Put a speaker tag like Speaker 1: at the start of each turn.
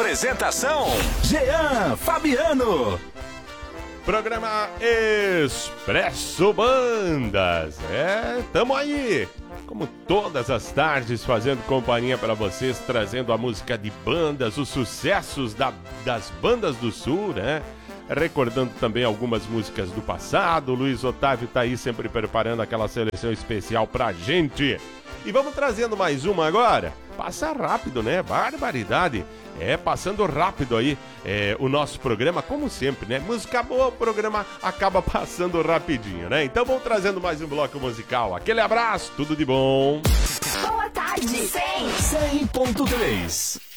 Speaker 1: Apresentação: Jean Fabiano.
Speaker 2: Programa Expresso Bandas. Tamo aí, como todas as tardes, fazendo companhia para vocês, trazendo a música de bandas, os sucessos das bandas do Sul, né? Recordando também algumas músicas do passado. O Luiz Otávio tá aí sempre preparando aquela seleção especial pra gente. E vamos trazendo mais uma agora. Passa rápido, né? Barbaridade. Passando rápido aí o nosso programa, como sempre, né? Música boa, o programa acaba passando rapidinho, né? Então vamos trazendo mais um bloco musical. Aquele abraço, tudo de bom.
Speaker 1: Boa tarde, 100.3.